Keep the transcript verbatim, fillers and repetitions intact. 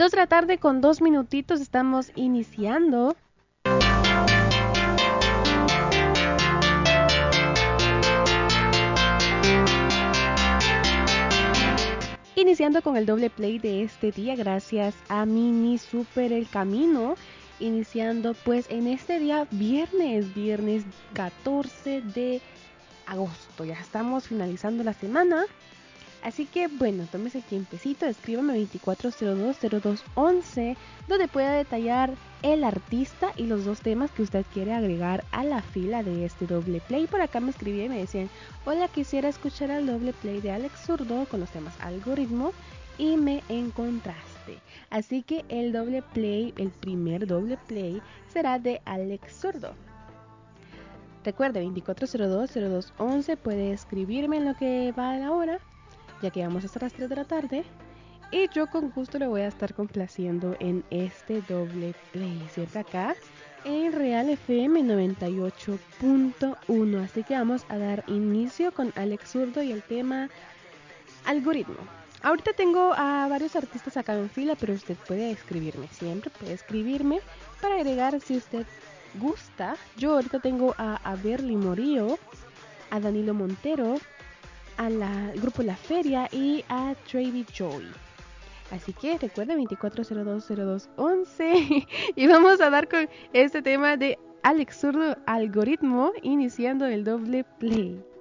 Dos de la tarde con dos minutitos estamos iniciando. Iniciando con el doble play de este día, gracias a Mini Super El Camino. Iniciando pues en este día, viernes, viernes catorce de agosto. Ya estamos finalizando la semana. Así que bueno, tómese el tiempecito, escríbame veinticuatro cero dos cero dos once, donde pueda detallar el artista y los dos temas que usted quiere agregar a la fila de este doble play. Por acá me escribían y me decían, hola, quisiera escuchar el doble play de Alex Zurdo con los temas Algoritmo, y me encontraste. Así que el doble play, el primer doble play, será de Alex Zurdo. Recuerde, veinticuatro cero dos cero dos once, puede escribirme en lo que va a la hora, ya que vamos hasta las tres de la tarde, y yo con gusto le voy a estar complaciendo en este doble play, siempre acá en Real F M noventa y ocho punto uno. Así que vamos a dar inicio con Alex Zurdo y el tema Algoritmo. Ahorita tengo a varios artistas acá en fila, pero usted puede escribirme, siempre puede escribirme para agregar si usted gusta. Yo ahorita tengo a Averly Morillo, a Danilo Montero, al grupo La Feria y a Travis Joy. Así que recuerden, veinticuatro cero dos cero dos once, y vamos a dar con este tema de Alex Zurdo, Algoritmo, iniciando el doble play.